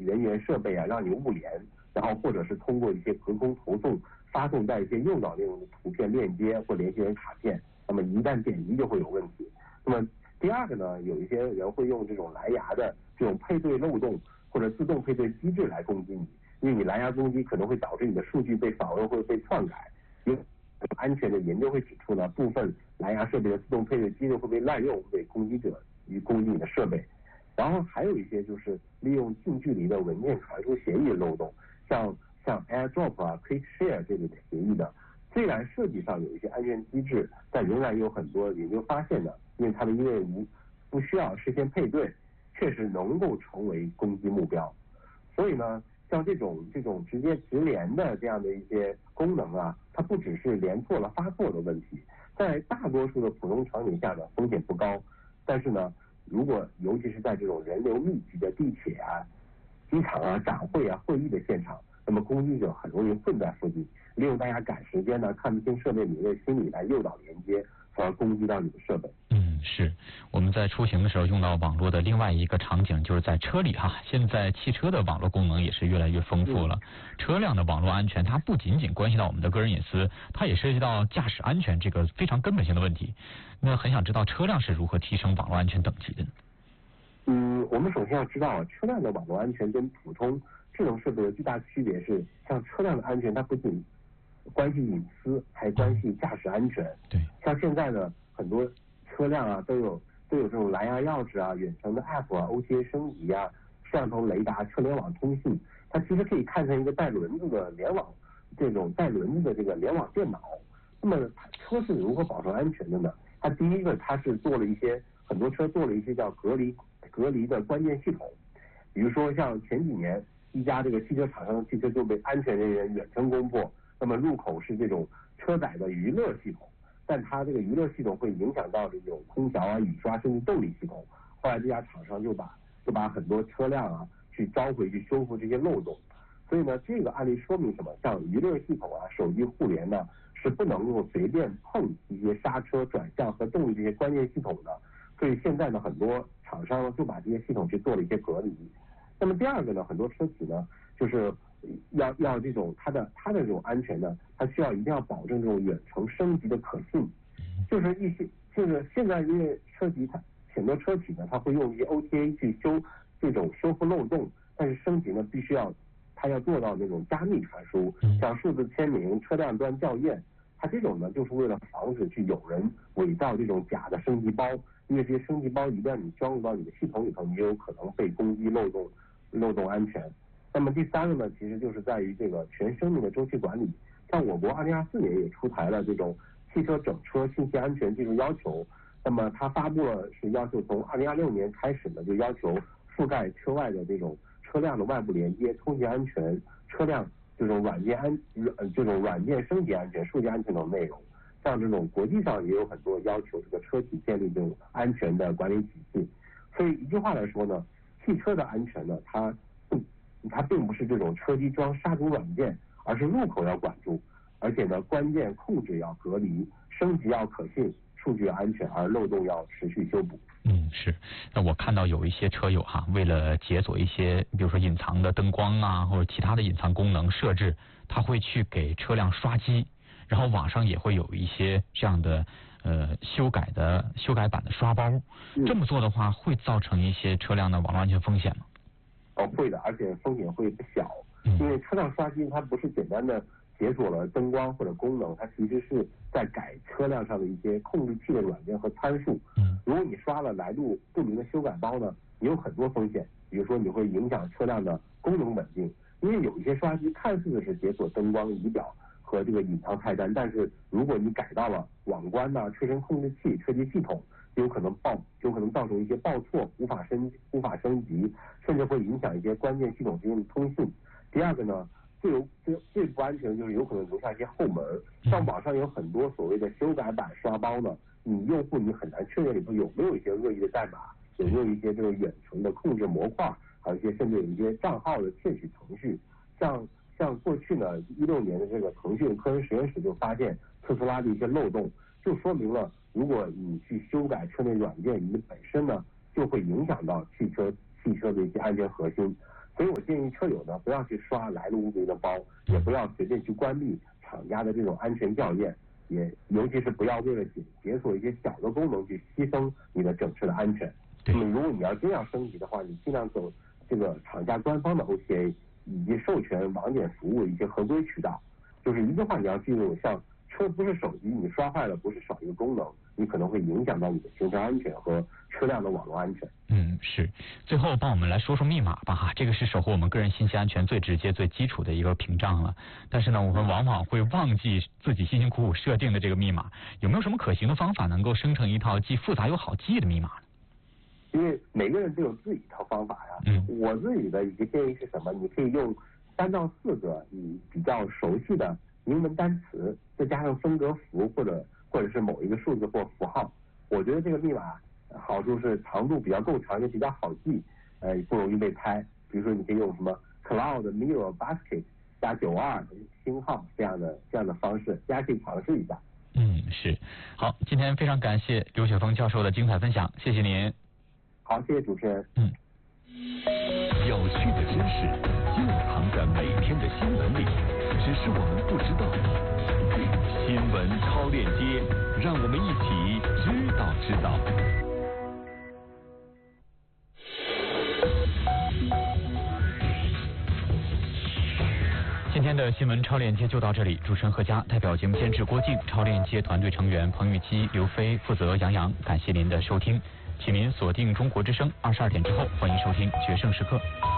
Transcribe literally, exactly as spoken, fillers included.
人员设备啊让你误连，然后或者是通过一些隔空投送发送带一些诱导内容的图片链接或联系人卡片，那么一旦点击就会有问题。那么第二个呢，有一些人会用这种蓝牙的这种配对漏洞或者自动配对机制来攻击你，因为你蓝牙攻击可能会导致你的数据被访问或者被篡改。有安全的研究会指出呢，部分蓝牙设备的自动配对机制会被滥用，会被攻击者与攻击你的设备。然后还有一些就是利用近距离的文件传输协议的漏洞，像像 AirDrop 啊、Quick Share 这类的协议的，虽然设计上有一些安全机制，但仍然有很多研究发现呢，因为它们因为无不需要事先配对，确实能够成为攻击目标。所以呢，像这种这种直接直连的这样的一些功能啊，它不只是连错了发错的问题，在大多数的普通场景下呢，风险不高，但是呢，如果尤其是在这种人流密集的地铁啊、机场啊、展会啊、会议的现场，那么攻击者很容易混在附近，利用大家赶时间呢、看不清设备名的心理来诱导连接，从而攻击到你的设备。 嗯，是我们在出行的时候用到网络的另外一个场景，就是在车里哈。现在汽车的网络功能也是越来越丰富了。嗯、车辆的网络安全，它不仅仅关系到我们的个人隐私，它也涉及到驾驶安全这个非常根本性的问题。那很想知道车辆是如何提升网络安全等级的呢？ 嗯，我们首先要知道，车辆的网络安全跟普通智能设备的最大区别是，像车辆的安全，它不仅关系隐私，还关系驾驶安全。 对， 像现在呢，很多车辆啊都有都有这种蓝牙钥匙啊、远程的 App 啊、O T A 升级啊、摄像头雷达、车联网通信，它其实可以看成一个带轮子的联网，这种带轮子的这个联网电脑。那么车是如何保证安全的呢？它第一个，它是做了一些很多车做了一些叫隔离隔离的关键系统，比如说像前几年一家这个汽车厂商的汽车就被安全人员远程攻破，那么入口是这种车载的娱乐系统，但它这个娱乐系统会影响到这种空调啊、雨刷甚至动力系统。后来这家厂商就把就把很多车辆啊去召回去修复这些漏洞。所以呢，这个案例说明什么？像娱乐系统啊、手机互联呢，是不能够随便碰一些刹车、转向和动力这些关键系统的。所以现在呢，很多厂商呢就把这些系统去做了一些隔离。那么第二个呢，很多车企呢，就是要要这种它的它的这种安全呢，它需要一定要保证这种远程升级的可信。就是一些就是现在因为车企它很多车企呢，它会用一些 O T A 去修这种修复漏洞，但是升级呢必须要它要做到那种加密传输，像数字签名、车辆端校验，它这种呢就是为了防止去有人伪造这种假的升级包，因为这些升级包一旦你装入到你的系统里头，你也有可能被攻击漏洞漏洞安全。那么第三个呢，其实就是在于这个全生命的周期管理，像我国二零二四年也出台了这种汽车整车信息安全技术要求，那么它发布了是要求从二零二六年开始呢，就要求覆盖车外的这种车辆的外部连接、通信安全、车辆这种软件安软这种软件升级安全、数据安全等内容。像这种国际上也有很多要求这个车企建立这种安全的管理体系。所以一句话来说呢，汽车的安全呢，它它并不是这种车机装杀毒软件，而是入口要管住，而且呢，关键控制要隔离，升级要可信，数据安全，而漏洞要持续修补。 嗯，是。那我看到有一些车友哈，为了解锁一些，比如说隐藏的灯光啊，或者其他的隐藏功能设置，他会去给车辆刷机，然后网上也会有一些这样的呃修改的修改版的刷包。嗯、这么做的话，会造成一些车辆的网络安全风险吗？ 哦，会的，而且风险会不小。因为车辆刷机它不是简单的解锁了灯光或者功能，它其实是在改车辆上的一些控制器的软件和参数。嗯，如果你刷了来路不明的修改包呢，你有很多风险，比如说你会影响车辆的功能稳定，因为有一些刷机看似是解锁灯光、仪表和这个隐藏菜单，但是如果你改到了网关呐、车身控制器、车机系统，有可能报有可能造成一些报错，无法升无法升级，甚至会影响一些关键系统之间的通信。第二个呢，最有最最不安全的就是有可能留下一些后门，像网上有很多所谓的修改版刷包呢，你用户你很难确认里头有没有一些恶意的代码，有没有一些这个远程的控制模块，还有一些甚至有一些账号的窃取程序。像像过去呢，一六年的这个腾讯科研实验室就发现特斯拉的一些漏洞，就说明了如果你去修改车内软件，你本身呢就会影响到汽车汽车的一些安全核心。所以我建议车友呢不要去刷来路不明的包，也不要随便去关闭厂家的这种安全校验，也尤其是不要为了解解锁一些小的功能去牺牲你的整车的安全。那么如果你要真要升级的话，你尽量走这个厂家官方的 O T A 以及授权网点服务的一些合规渠道。就是一句话，你要记住，像车不是手机，你刷坏了不是少一个功能，你可能会影响到你的行车安全和车辆的网络安全。 嗯，是。最后帮我们来说说密码吧哈，这个是守护我们个人信息安全最直接、最基础的一个屏障了。但是呢，我们往往会忘记自己辛辛苦苦设定的这个密码，有没有什么可行的方法能够生成一套既复杂又好记的密码呢？ 因为每个人都有自己一套方法呀。 嗯。 我自己的一个建议是什么？你可以用三到四个你比较熟悉的英文单词，再加上分隔符或者或者是某一个数字或符号。我觉得这个密码好处是长度比较够长，也比较好记，呃，不容易被猜。比如说你可以用什么 Cloud Mirror Basket 加九二星号这样的这样的方式，大家可以尝试一下。 嗯，是。好，今天非常感谢刘雪峰教授的精彩分享，谢谢您。 好，谢谢主持人。 嗯。 有趣的知识就藏在每天的新闻里，只是我们不知道。新闻超链接，让我们一起知道知道。 今天的新闻超链接就到这里，主持人何佳代表节目监制郭靖、超链接团队成员彭玉基、刘飞，负责杨洋，感谢您的收听，请您锁定中国之声，二十二点之后欢迎收听决胜时刻。